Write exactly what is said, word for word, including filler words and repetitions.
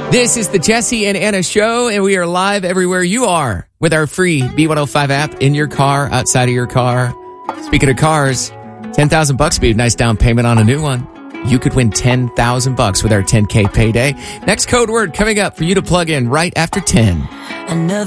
This is the Jesse and Anna Show, and we are live everywhere you are with our free B one oh five app in your car, outside of your car. Speaking of cars, ten thousand bucks would be a nice down payment on a new one. You could win ten thousand bucks with our ten K payday. Next code word coming up for you to plug in right after ten. Another